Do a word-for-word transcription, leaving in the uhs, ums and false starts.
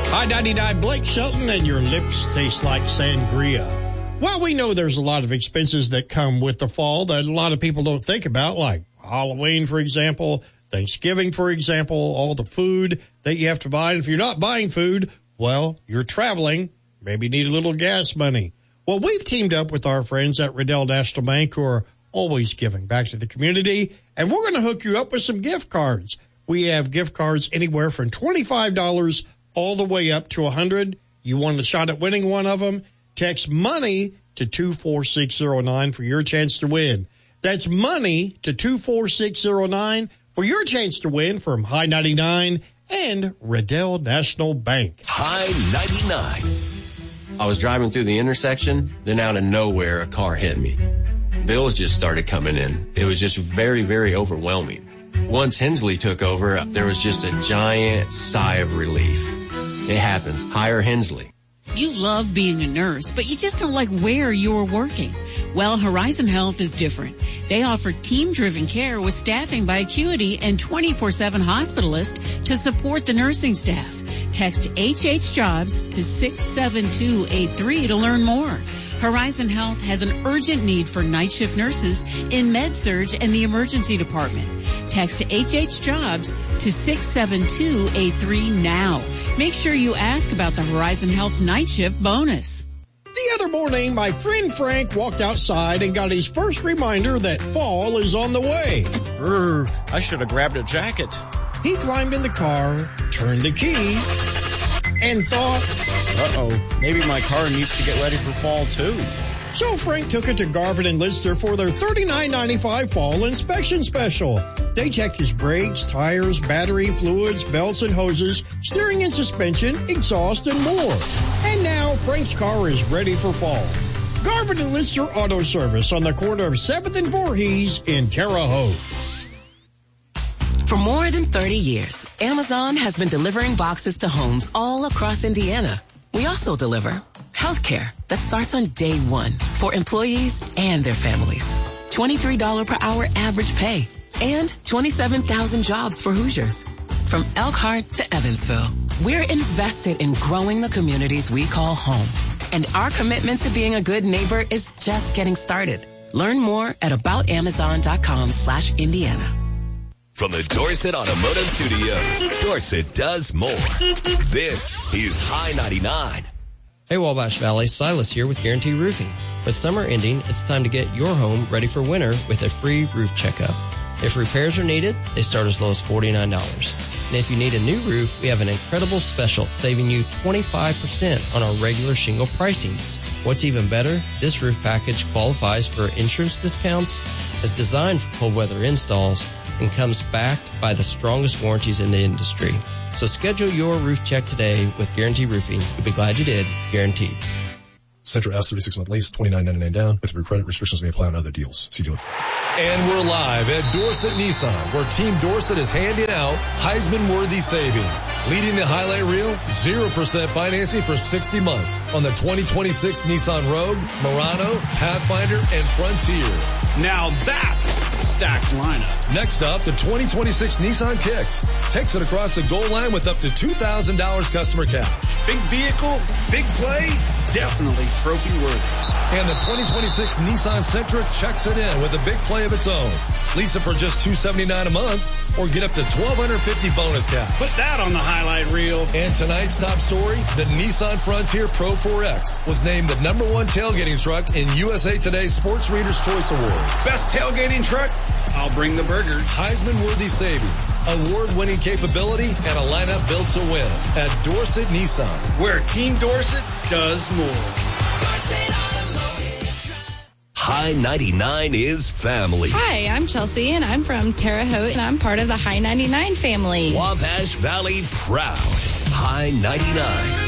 Hi ninety-nine, Blake Shelton, and your lips taste like sangria. Well, we know there's a lot of expenses that come with the fall that a lot of people don't think about, like Halloween, for example, Thanksgiving, for example, all the food that you have to buy. And if you're not buying food, well, you're traveling, maybe need a little gas money. Well, we've teamed up with our friends at Riddell National Bank who are always giving back to the community, and we're going to hook you up with some gift cards. We have gift cards anywhere from twenty-five dollars all the way up to one hundred dollars. You want a shot at winning one of them? Text MONEY to two four six zero nine for your chance to win. That's MONEY to two four six zero nine for your chance to win from High ninety-nine and Riddell National Bank. High ninety-nine. I was driving through the intersection, then out of nowhere, a car hit me. Bills just started coming in. It was just very, very overwhelming. Once Hensley took over, there was just a giant sigh of relief. It happens. Hire Hensley. You love being a nurse, but you just don't like where you're working. Well, Horizon Health is different. They offer team-driven care with staffing by Acuity and twenty-four seven hospitalists to support the nursing staff. Text H H Jobs to six seven two eight three to learn more. Horizon Health has an urgent need for night shift nurses in Med-Surg and the emergency department. Text H H Jobs to six seven two eight three now. Make sure you ask about the Horizon Health night shift bonus. The other morning, my friend Frank walked outside and got his first reminder that fall is on the way. Brr, I should have grabbed a jacket. He climbed in the car, turned the key, and thought, uh-oh, maybe my car needs to get ready for fall, too. So Frank took it to Garvin and Lister for their thirty-nine ninety-five fall inspection special. They checked his brakes, tires, battery, fluids, belts and hoses, steering and suspension, exhaust, and more. And now Frank's car is ready for fall. Garvin and Lister Auto Service on the corner of seventh and Voorhees in Terre Haute. For more than thirty years, Amazon has been delivering boxes to homes all across Indiana. We also deliver healthcare that starts on day one for employees and their families. twenty-three dollars per hour average pay and twenty-seven thousand jobs for Hoosiers. From Elkhart to Evansville, we're invested in growing the communities we call home. And our commitment to being a good neighbor is just getting started. Learn more at aboutamazon.com slash Indiana. From the Dorset Automotive Studios, Dorset does more. This is High ninety-nine. Hey, Wabash Valley, Silas here with Guarantee Roofing. With summer ending, it's time to get your home ready for winter with a free roof checkup. If repairs are needed, they start as low as forty-nine dollars. And if you need a new roof, we have an incredible special saving you twenty-five percent on our regular shingle pricing. What's even better, this roof package qualifies for insurance discounts, is designed for cold weather installs, and comes backed by the strongest warranties in the industry. So schedule your roof check today with Guarantee Roofing. You'll be glad you did. Guaranteed. Centra S thirty-six month lease, twenty-nine ninety-nine down. With credit restrictions may apply on other deals. See dealer. And we're live at Dorset Nissan, where Team Dorset is handing out Heisman-worthy savings. Leading the highlight reel, zero percent financing for sixty months on the twenty twenty-six Nissan Rogue, Murano, Pathfinder, and Frontier. Now that's stacked lineup. Next up, the twenty twenty-six Nissan Kicks takes it across the goal line with up to two thousand dollars customer cash. Big vehicle, big play, definitely trophy worthy. And the twenty twenty-six Nissan Sentra checks it in with a big play of its own. Lease it for just two hundred seventy-nine dollars a month or get up to twelve fifty bonus cash. Put that on the highlight reel. And tonight's top story, the Nissan Frontier Pro four X was named the number one tailgating truck in U S A Today's Sports Reader's Choice Awards. Best tailgating truck? I'll bring the burgers. Heisman-worthy savings, award-winning capability, and a lineup built to win at Dorset Nissan, where Team Dorset does more. High ninety-nine is family. Hi, I'm Chelsea, and I'm from Terre Haute, and I'm part of the High ninety-nine family. Wabash Valley proud. High ninety-nine.